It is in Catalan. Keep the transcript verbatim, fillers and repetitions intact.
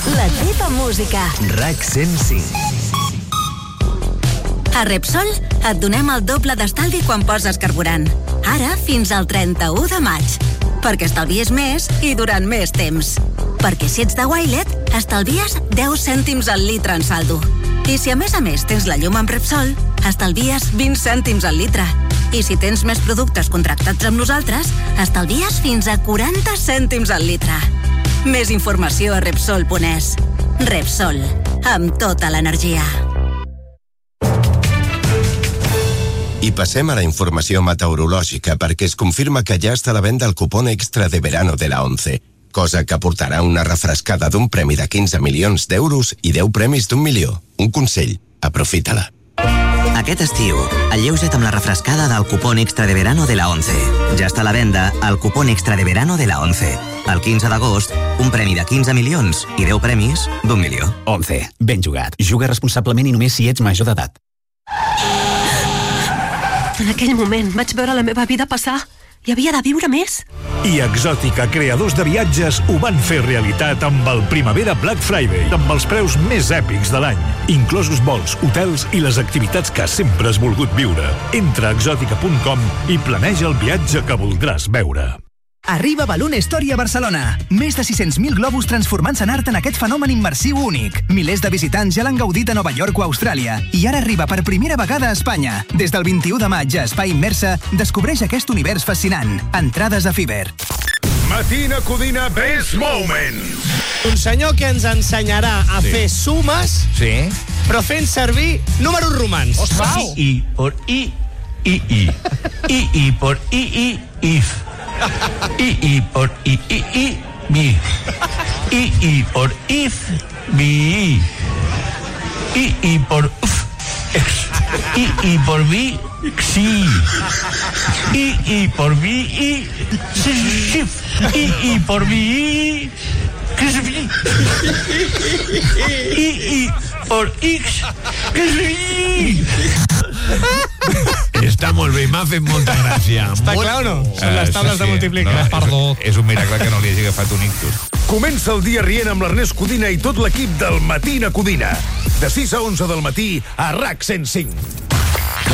La teva música. RAC cent cinc. A Repsol et donem el doble d'estalvi quan poses carburant. Ara fins al trenta-u de maig. Perquè estalvies més i durant més temps. Perquè si ets de Wilet, estalvies deu cèntims al litre en saldo. I si a més a més tens la llum amb Repsol, estalvies vint cèntims al litre. I si tens més productes contractats amb nosaltres, estalvies fins a quaranta cèntims al litre. Més informació a Repsol punt es. Repsol, amb tota l'energia. I passem a la informació meteorològica perquè es confirma que ja està a la venda el cupón extra de verano de la ONCE, cosa que aportarà una refrescada d'un premi de quinze milions d'euros i deu premis d'un milió. Un consell, aprofita-la. Aquest estiu, alleuja't amb la refrescada del cupón extra de verano de la ONCE. Ja està a la venda el cupón extra de verano de la ONCE. El quinze d'agost, un premi de quinze milions i deu premis d'un milió. ONCE. Ben jugat. Juga responsablement i només si ets major d'edat. En aquell moment vaig veure la meva vida passar. Hi havia de viure més. I Exòtica, creadors de viatges, ho van fer realitat amb el Primavera Black Friday, amb els preus més èpics de l'any, inclosos vols, hotels i les activitats que sempre has volgut viure. Entra a exòtica punt com i planeja el viatge que voldràs veure. Arriba Balloon Story a Barcelona. Més de sis-cents mil globus transformant-se en art en aquest fenomen immersiu únic. Milers de visitants ja l'han gaudit a Nova York o Austràlia. I ara arriba per primera vegada a Espanya. Des del vint-i-u de maig a Espai Immersa, descobreix aquest univers fascinant. Entrades a Fiverr. Matina Codina Best Moments. Un senyor que ens ensenyarà a sí. fer sumes, sí. però fent servir números romans. Wow. I, I por I, I, I. I, I por I, I, if. I, I por I, I, I, mi. I, I por if, mi. I, I por uf, ex. I, I por vi, xi. I, I por vi, I, xif. I, I por vi, I, I, I por X, Està molt bé, m'ha fet molta gràcia. Està molt... clar o no? Són Uh, les taules sí, de sí. multiplicar. No, Perdó. És, és un miracle que no li hagi agafat un ictus. Comença el dia rient amb l'Ernest Codina i tot l'equip del Matina Codina. De sis a onze del matí a RAC cent cinc.